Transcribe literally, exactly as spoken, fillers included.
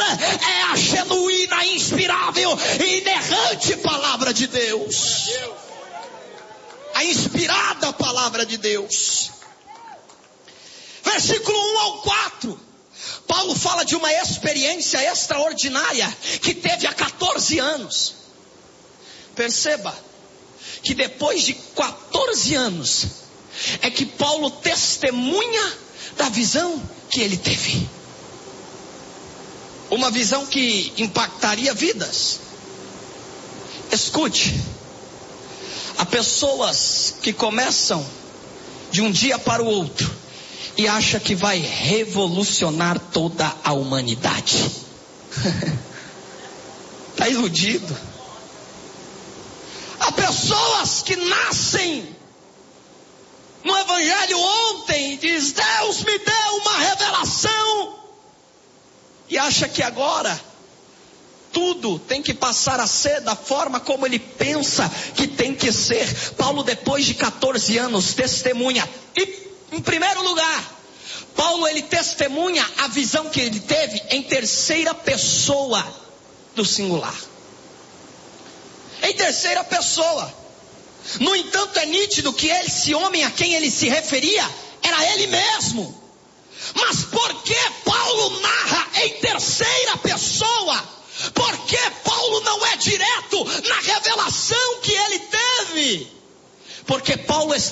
é a genuína, inspirável e inerrante palavra de Deus. A inspirada palavra de Deus. Versículo um ao quatro. Paulo fala de uma experiência extraordinária que teve há quatorze anos. Perceba que depois de quatorze anos é que Paulo testemunha da visão que ele teve. Uma visão que impactaria vidas. Escute. Há pessoas que começam de um dia para o outro e acham que vai revolucionar toda a humanidade. Está iludido. Há pessoas que nascem no evangelho ontem e diz: Deus me deu uma revelação, e acha que agora tudo tem que passar a ser da forma como ele pensa que tem que ser. Paulo, depois de quatorze anos, testemunha. E, em primeiro lugar, Paulo, ele testemunha a visão que ele teve em terceira pessoa do singular. Em terceira pessoa. No entanto, é nítido que esse homem a quem ele se referia era ele mesmo. Mas por que